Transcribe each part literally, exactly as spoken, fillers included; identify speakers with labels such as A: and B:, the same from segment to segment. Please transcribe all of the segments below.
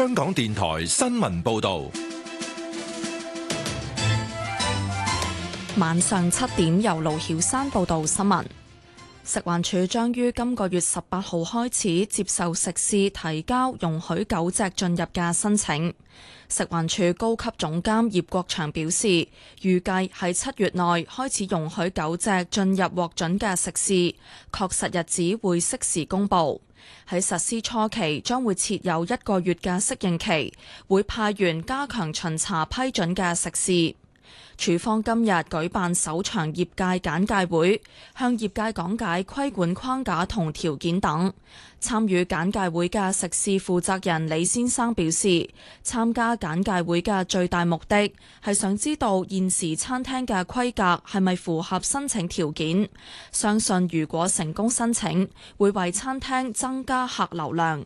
A: 香港電台新聞報道。
B: 晚上七點，由盧曉山報道新聞。食環署將於今個月十八號開始接受食肆提交容許狗隻進入嘅申請。食環署高級總監葉國祥表示，預計喺七月內開始容許狗隻進入獲准嘅食肆，確實日子會適時公佈。喺實施初期，將會設有一個月嘅適應期，會派員加強巡查批准嘅食肆。署方今日舉辦首場業界簡介會，向業界講解規管框架同條件等。參與簡介會嘅食肆負責人李先生表示，參加簡介會嘅最大目的係想知道現時餐廳嘅規格係咪符合申請條件，相信如果成功申請，會為餐廳增加客流量。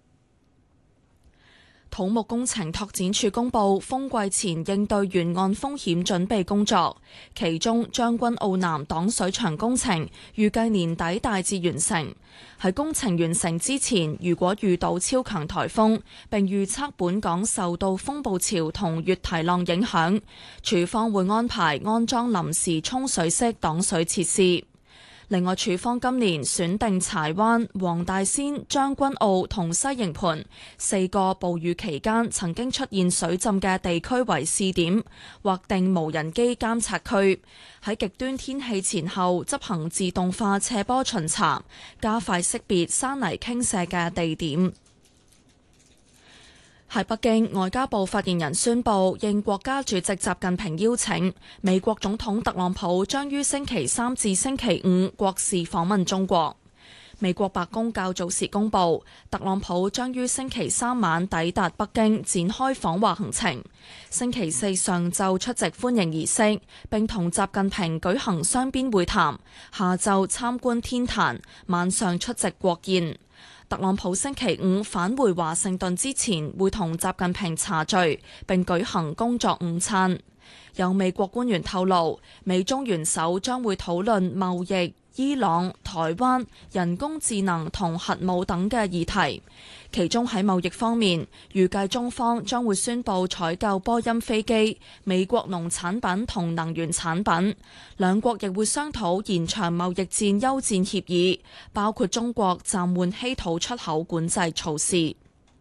B: 土木工程拓展署公布風季前應對沿岸風險準備工作，其中將軍澳南擋水牆工程預計年底大致完成。喺工程完成之前，如果遇到超強颱風，並預測本港受到風暴潮同越堤浪影響，署方會安排安裝臨時沖水式擋水設施。另外，署方今年選定柴灣、黃大仙、將軍澳同西營盤四個暴雨期間曾經出現水浸嘅地區為試點，劃定無人機監察區，喺極端天氣前後執行自動化斜坡巡查，加快識別山泥傾瀉嘅地點。喺北京，外交部發言人宣布，應國家主席習近平邀請，美國總統特朗普將於星期三至星期五國事訪問中國。美國白宮較早時公布，特朗普將於星期三晚抵達北京，展開訪華行程。星期四上晝出席歡迎儀式，並同習近平舉行雙邊會談。下晝參觀天壇，晚上出席國宴。特朗普星期五返回華盛頓之前，會同習近平茶聚並舉行工作午餐。有美國官員透露，美中元首將會討論貿易、伊朗、台灣、人工智能同核武等嘅議題。其中喺貿易方面，預計中方將會宣布採購波音飛機、美國農產品同能源產品。兩國亦會商討延長貿易戰休戰協議，包括中國暫緩稀土出口管制措施。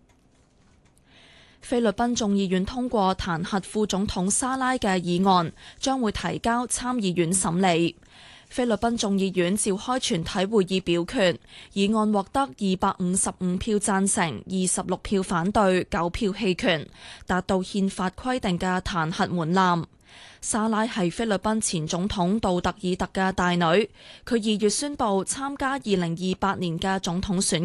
B: 菲律賓眾議院通過彈劾副總統沙拉嘅議案，將會提交參議院審理。菲律賓眾議院召開全體會議表決，議案獲得二百五十五票贊成、二十六票反對、九票棄權，達到憲法規定嘅彈劾門檻。沙拉係菲律賓前總統杜特爾特嘅大女，佢二月宣布參加二零二八年嘅總統選